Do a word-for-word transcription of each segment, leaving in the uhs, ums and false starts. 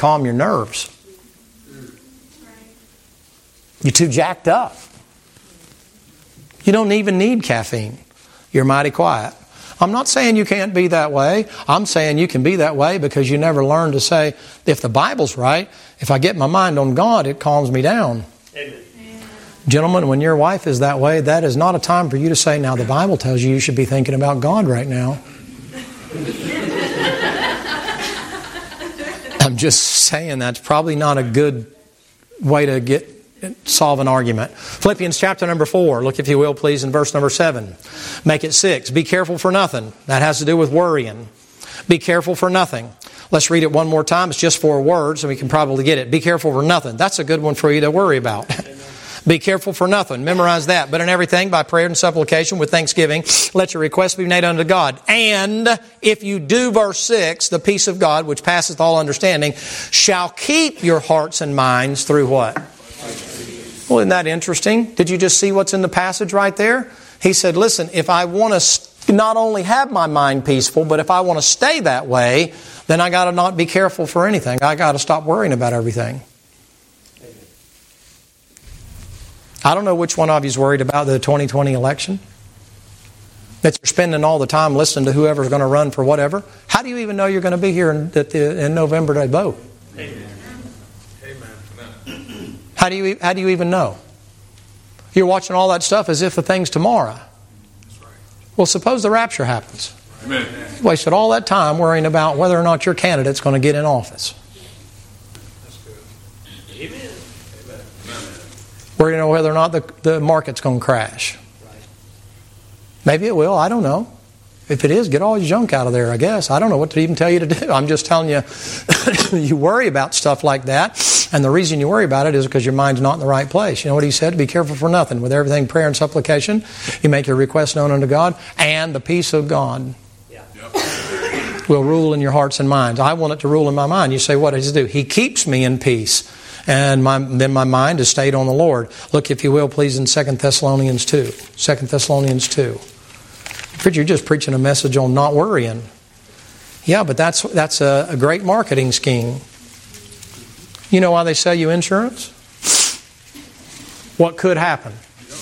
calm your nerves. You're too jacked up. You don't even need caffeine. You're mighty quiet. I'm not saying you can't be that way. I'm saying you can be that way because you never learned to say, if the Bible's right, if I get my mind on God, it calms me down. Amen. Gentlemen, when your wife is that way, that is not a time for you to say, now the Bible tells you you should be thinking about God right now. I'm just saying that's probably not a good way to get solve an argument. Philippians chapter number four. Look, if you will, please, in verse number seven. Make it six. Be careful for nothing. That has to do with worrying. Be careful for nothing. Let's read it one more time. It's just four words, and we can probably get it. Be careful for nothing. That's a good one for you to worry about. Be careful for nothing. Memorize that. But in everything, by prayer and supplication with thanksgiving, let your requests be made unto God. And if you do verse six, the peace of God, which passeth all understanding, shall keep your hearts and minds through what? Well, isn't that interesting? Did you just see what's in the passage right there? He said, listen, if I want to not only have my mind peaceful, but if I want to stay that way, then I got to not be careful for anything. I got to stop worrying about everything. I don't know which one of you is worried about the twenty twenty election. That you're spending all the time listening to whoever's going to run for whatever. How do you even know you're going to be here in, in November to vote? Amen. How do you how do you even know? You're watching all that stuff as if the thing's tomorrow. That's right. Well, suppose the rapture happens. Amen. You wasted all that time worrying about whether or not your candidate's going to get in office. That's good. Amen. Worrying about whether or not the, the market's going to crash. Right. Maybe it will. I don't know. If it is, get all your junk out of there, I guess. I don't know what to even tell you to do. I'm just telling you, you worry about stuff like that. And the reason you worry about it is because your mind's not in the right place. You know what he said? Be careful for nothing. With everything, prayer and supplication, you make your requests known unto God. And the peace of God yeah. will rule in your hearts and minds. I want it to rule in my mind. You say, what does he do? He keeps me in peace. And my, then my mind is stayed on the Lord. Look, if you will, please, in Second Thessalonians two. Second Thessalonians two. You're just preaching a message on not worrying. Yeah, but that's that's a, a great marketing scheme. You know why they sell you insurance? What could happen?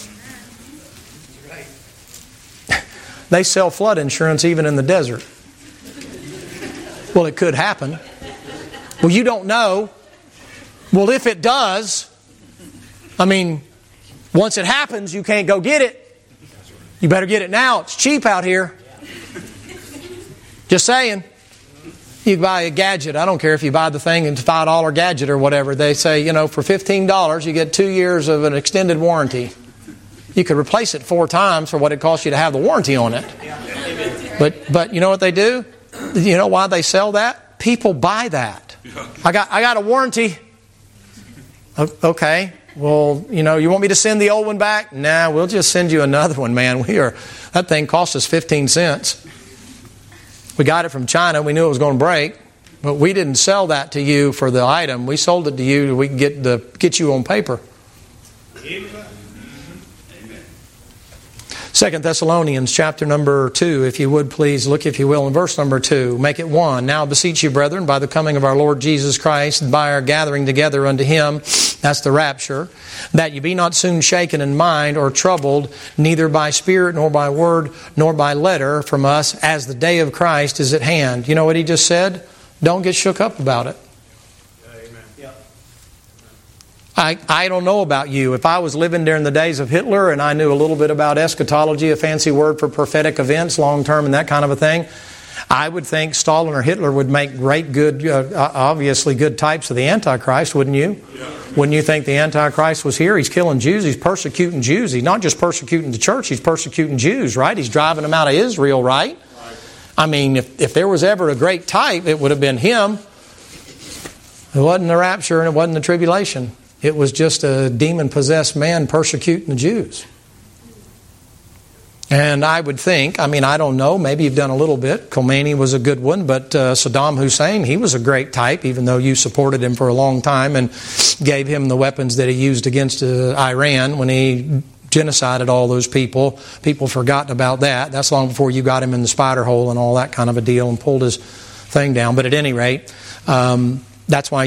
They sell flood insurance even in the desert. Well, it could happen. Well, you don't know. Well, if it does, I mean, once it happens, you can't go get it. You better get it now. It's cheap out here. Just saying. You buy a gadget. I don't care if you buy the thing, it's a five dollar gadget or whatever. They say, you know, for fifteen dollars you get two years of an extended warranty. You could replace it four times for what it costs you to have the warranty on it. But but you know what they do? You know why they sell that? People buy that. I got I got a warranty. Okay. Well, you know, you want me to send the old one back? Nah, we'll just send you another one, man. We are that thing cost us fifteen cents. We got it from China. We knew it was going to break, but we didn't sell that to you for the item. We sold it to you so we could get the get you on paper. Amen. Second Thessalonians chapter number two, if you would please, look if you will in verse number two. Make it one. Now beseech you, brethren, by the coming of our Lord Jesus Christ, and by our gathering together unto Him, that's the rapture, that you be not soon shaken in mind or troubled, neither by spirit, nor by word, nor by letter from us, as the day of Christ is at hand. You know what he just said? Don't get shook up about it. I, I don't know about you. If I was living during the days of Hitler and I knew a little bit about eschatology, a fancy word for prophetic events, long term and that kind of a thing, I would think Stalin or Hitler would make great, good, uh, obviously good types of the Antichrist, wouldn't you? Yeah. Wouldn't you think the Antichrist was here? He's killing Jews. He's persecuting Jews. He's not just persecuting the church. He's persecuting Jews, right? He's driving them out of Israel, right? right. I mean, if, if there was ever a great type, it would have been him. It wasn't the rapture and it wasn't the tribulation. It was just a demon-possessed man persecuting the Jews. And I would think, I mean, I don't know, maybe you've done a little bit. Khomeini was a good one, but uh, Saddam Hussein, he was a great type, even though you supported him for a long time and gave him the weapons that he used against uh, Iran when he genocided all those people. People forgotten about that. That's long before you got him in the spider hole and all that kind of a deal and pulled his thing down. But at any rate, um, that's why